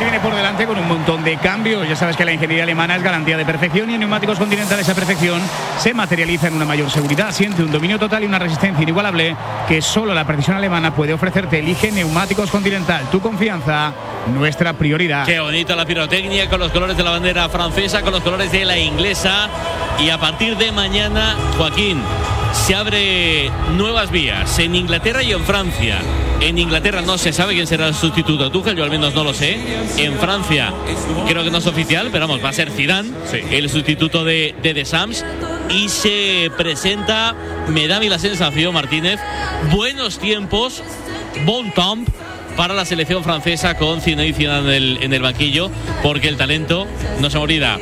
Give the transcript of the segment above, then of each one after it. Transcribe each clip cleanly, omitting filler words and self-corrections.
viene por delante con un montón de cambios. Ya sabes que la ingeniería alemana es garantía de perfección y en Neumáticos Continental esa perfección se materializa en una mayor seguridad. Siente un dominio total y una resistencia inigualable que solo la precisión alemana puede ofrecerte. Elige Neumáticos Continental. Tu confianza, nuestra prioridad. Qué bonita la pirotecnia con los colores de la bandera francesa, con los colores de la inglesa. Y a partir de mañana, Joaquín, se abre nuevas vías en Inglaterra y en Francia. En Inglaterra no se sabe quién será el sustituto de Tuchel, yo al menos no lo sé. En Francia creo que no es oficial, pero vamos, va a ser Zidane, sí, el sustituto de Deschamps. Y se presenta, me da a mí la sensación, Martínez, buenos tiempos, bon temps para la selección francesa con Zinedine Zidane en el banquillo, porque el talento no se olvida.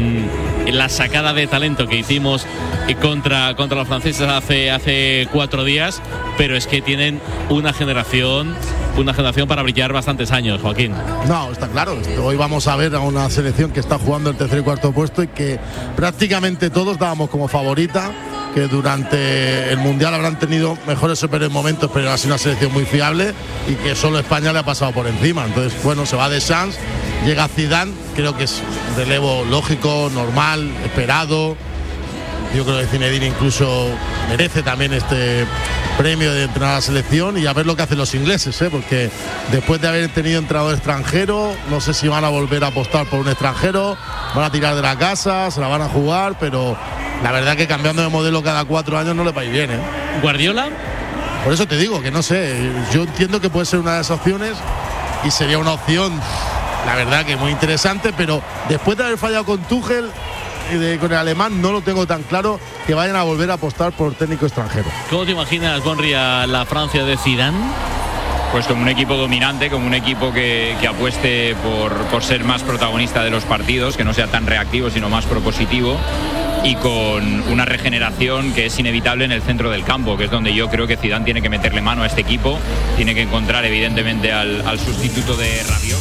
La sacada de talento que hicimos contra los franceses hace 4 días, pero es que tienen una generación para brillar bastantes años, Joaquín. No, está claro. Hoy vamos a ver a una selección que está jugando el tercer y cuarto puesto y que prácticamente todos dábamos como favorita, que durante el Mundial habrán tenido mejores o peores momentos, pero ha sido una selección muy fiable y que solo España le ha pasado por encima. Entonces, bueno, se va Deschamps, llega Zidane, creo que es un relevo lógico, normal, esperado. Yo creo que Zinedine incluso merece también este premio de entrenar a la selección y a ver lo que hacen los ingleses, porque después de haber tenido entrenador extranjero, no sé si van a volver a apostar por un extranjero, van a tirar de la casa, se la van a jugar, pero la verdad que cambiando de modelo cada 4 años no le va a ir bien. ¿Guardiola? Por eso te digo que no sé, yo entiendo que puede ser una de esas opciones y sería una opción, la verdad que muy interesante, pero después de haber fallado con Tuchel y con el alemán, no lo tengo tan claro que vayan a volver a apostar por técnico extranjero. ¿Cómo te imaginas, Gonri, a la Francia de Zidane? Pues como un equipo dominante, como un equipo que apueste por ser más protagonista de los partidos, que no sea tan reactivo sino más propositivo, y con una regeneración que es inevitable en el centro del campo, que es donde yo creo que Zidane tiene que meterle mano a este equipo, tiene que encontrar evidentemente al sustituto de Rabiot.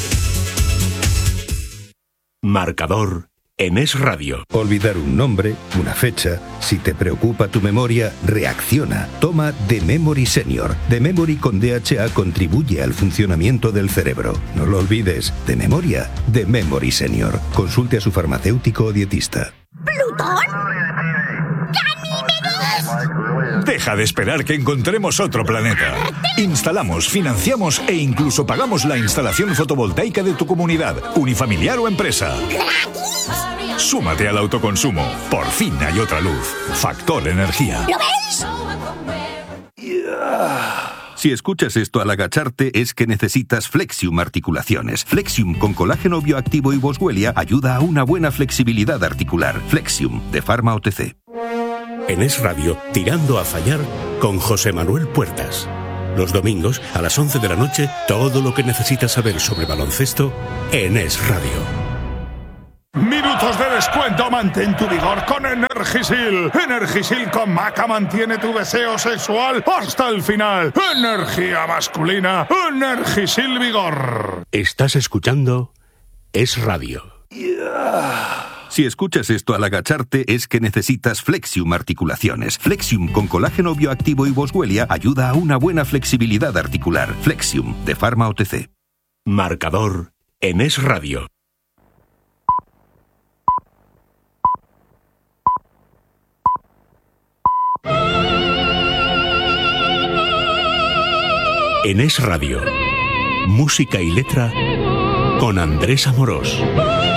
Marcador en Es Radio. Olvidar un nombre, una fecha. Si te preocupa tu memoria, reacciona. Toma The Memory Senior. The Memory con DHA contribuye al funcionamiento del cerebro. No lo olvides. De memoria, The Memory Senior. Consulte a su farmacéutico o dietista. ¿Plutón? ¿Ganímedes? Deja de esperar que encontremos otro planeta. Instalamos, financiamos e incluso pagamos la instalación fotovoltaica de tu comunidad, unifamiliar o empresa. Súmate al autoconsumo. Por fin hay otra luz. Factor Energía. ¿Lo veis? Si escuchas esto al agacharte es que necesitas Flexium Articulaciones. Flexium con colágeno bioactivo y boswellia ayuda a una buena flexibilidad articular. Flexium de Pharma OTC. En Es Radio, Tirando a Fallar con José Manuel Puertas. Los domingos a las 11 de la noche, todo lo que necesitas saber sobre baloncesto en Es Radio. Minutos de descuento, mantén tu vigor con Energisil. Energisil con Maca mantiene tu deseo sexual hasta el final. Energía masculina, Energisil Vigor. Estás escuchando Es Radio. Si escuchas esto al agacharte es que necesitas Flexium Articulaciones. Flexium con colágeno bioactivo y boswellia ayuda a una buena flexibilidad articular. Flexium de Pharma OTC. Marcador en Es Radio. En Es Radio, música y letra con Andrés Amorós.